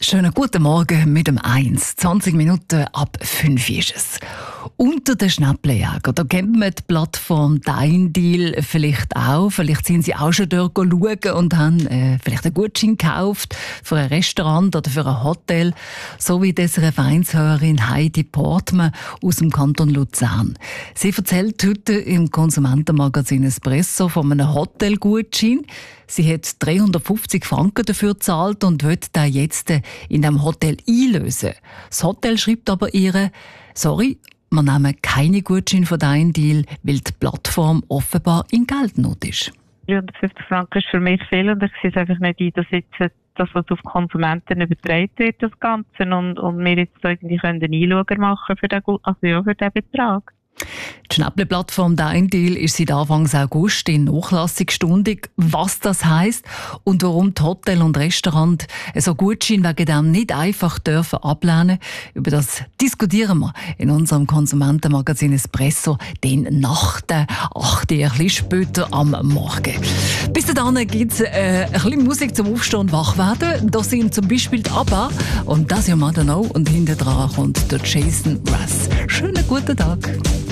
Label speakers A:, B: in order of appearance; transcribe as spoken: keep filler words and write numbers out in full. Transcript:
A: Schönen guten Morgen mit dem eins. zwanzig Minuten ab fünf ist es. Unter den Schnäppeljägern, da kennt man die Plattform Dein Deal vielleicht auch. Vielleicht sind Sie auch schon dort schauen und haben äh, vielleicht einen Gutschein gekauft für ein Restaurant oder für ein Hotel. So wie unsere Vereinshörerin Heidi Portmann aus dem Kanton Luzern. Sie erzählt heute im Konsumentenmagazin Espresso von einem Hotelgutschein. Sie hat dreihundertfünfzig Franken dafür gezahlt und will den jetzt in einem Hotel einlösen. Das Hotel schreibt aber ihr, sorry, wir nehmen keine Gutscheine von Dein Deal, weil die Plattform offenbar in Geldnot ist.
B: dreihundertfünfzig Franken ist für mich viel und ich sehe es einfach nicht ein, dass jetzt das, was auf Konsumenten übertragen wird, das Ganze, und, und wir jetzt irgendwie einen Einschauer machen für den, also ja, für den Betrag.
A: Die Schnäpple-Plattform Dein Deal ist seit Anfang August in Nachlassungsstundig. Was das heisst und warum die Hotels und Restaurants so Gutschein wegen dem nicht einfach dürfen ablehnen, über das diskutieren wir in unserem Konsumentenmagazin Espresso den nach der acht Uhr, ein bisschen später am Morgen. Bis dahin gibt es äh, ein bisschen Musik zum Aufstehen und Wachwerden. Da sind zum Beispiel die ABBA und das ja Madonna und hinten dran kommt der Jason Russ. Schönen guten Tag.